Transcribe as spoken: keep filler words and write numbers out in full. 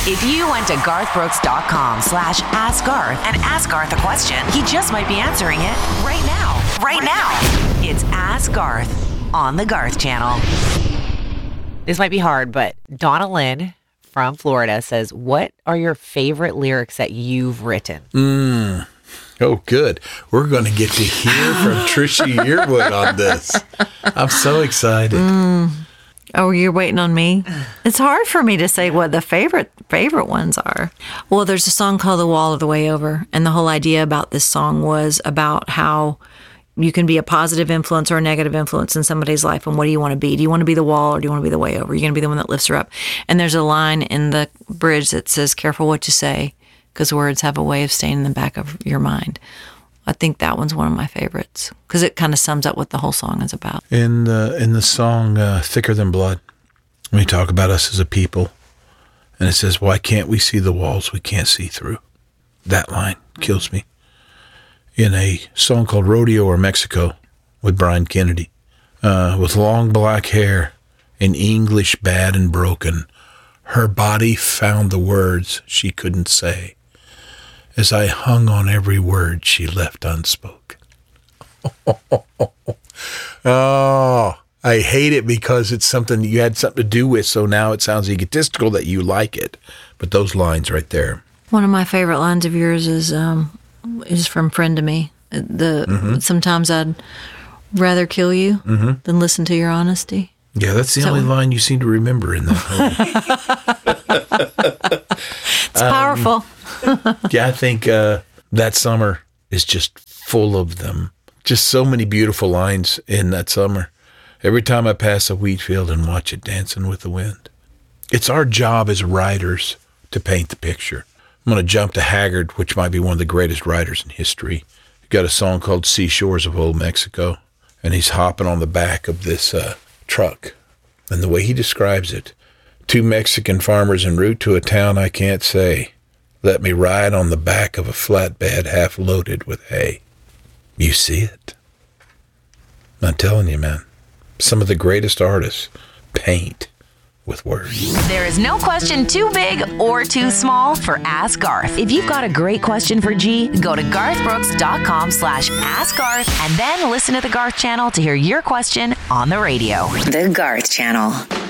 If you went to garthbrooks.com slash ask Garth and ask Garth a question, he just might be answering it right now. Right now. It's Ask Garth on the Garth Channel. This might be hard, but Donna Lynn from Florida says, what are your favorite lyrics that you've written? Mm. Oh, good. We're going to get to hear from Trisha Yearwood on this. I'm so excited. Mm. Oh, you're waiting on me? It's hard for me to say what the favorite favorite ones are. Well, there's a song called The Wall of the Way Over, and the whole idea about this song was about how you can be a positive influence or a negative influence in somebody's life, and what do you want to be? Do you want to be the wall, or do you want to be the way over? You're going to be the one that lifts her up. And there's a line in the bridge that says, careful what you say, because words have a way of staying in the back of your mind. I think that one's one of my favorites because it kind of sums up what the whole song is about. In the, in the song uh, Thicker Than Blood, we talk about us as a people, and it says, why can't we see the walls we can't see through? That line kills me. In a song called Rodeo or Mexico with Brian Kennedy, uh, with long black hair and English bad and broken, her body found the words she couldn't say. As I hung on every word she left unspoken. Oh, I hate it because it's something you had something to do with, so now it sounds egotistical that you like it. But those lines right there. One of my favorite lines of yours is um, is from Friend to Me. The mm-hmm. Sometimes I'd rather kill you mm-hmm. than listen to your honesty. Yeah, that's the so, only line you seem to remember in that. It's powerful. Um, yeah, I think uh, that summer is just full of them. Just so many beautiful lines in that summer. Every time I pass a wheat field and watch it dancing with the wind. It's our job as writers to paint the picture. I'm going to jump to Haggard, which might be one of the greatest writers in history. He got a song called Seashores of Old Mexico, and he's hopping on the back of this uh, truck. And the way he describes it, two Mexican farmers en route to a town I can't say. Let me ride on the back of a flatbed half loaded with hay. You see it? I'm telling you, man, some of the greatest artists paint with words. There is no question too big or too small for Ask Garth. If you've got a great question for G, go to garthbrooks.com slash ask Garth and then listen to the Garth Channel to hear your question on the radio. The Garth Channel.